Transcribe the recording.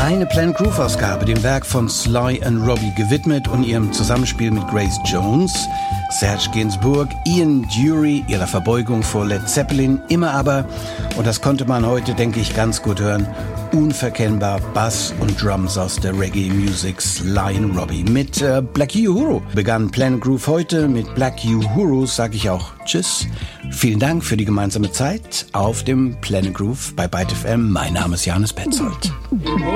Eine Planet Groove Ausgabe, dem Werk von Sly and Robbie gewidmet und ihrem Zusammenspiel mit Grace Jones, Serge Gainsbourg, Ian Dury, ihrer Verbeugung vor Led Zeppelin, immer aber, und das konnte man heute, denke ich, ganz gut hören, unverkennbar Bass und Drums aus der Reggae-Music Sly and Robbie. Mit Black Uhuru begann Planet Groove heute. Mit Black Uhuru sage ich auch Tschüss. Vielen Dank für die gemeinsame Zeit auf dem Planet Groove bei Byte FM. Mein Name ist Johannes Petzold.